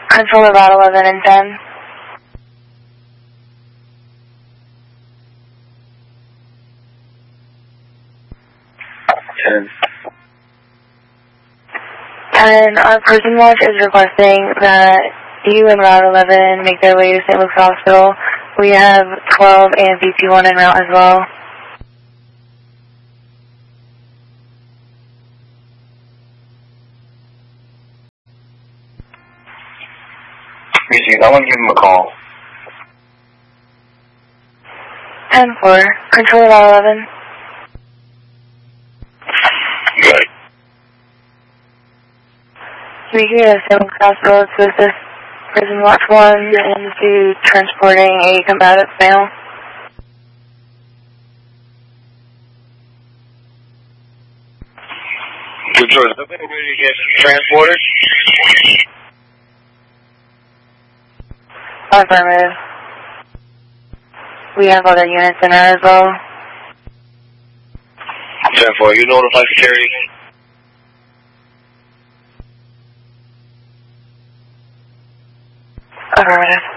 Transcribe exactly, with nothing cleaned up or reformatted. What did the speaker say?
Control about eleven and ten. ten. ten, our person watch is requesting that you and Route eleven make their way to Saint Luke's Hospital. We have twelve and V P one en route as well. Music, I want to give him a call. ten four, control Route eleven. Good. We can get a Saint Luke's Hospital to assist Prison Watch one into transporting a combative male. Good choice. Ready to get transported? Affirmative. We have other units in there as well. ten four, you notify security? Affirmative.